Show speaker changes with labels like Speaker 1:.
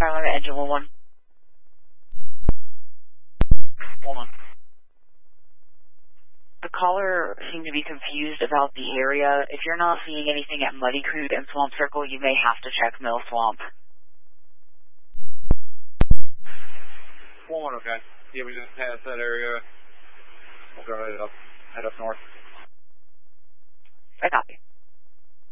Speaker 1: Engine 1-1.
Speaker 2: Hold on.
Speaker 1: The caller seemed to be confused about the area. If you're not seeing anything at Muddy Creek and Swamp Circle, you may have to check Mill Swamp.
Speaker 2: 1-1, okay. Yeah, we just passed that area. We'll go head up north.
Speaker 1: I copy.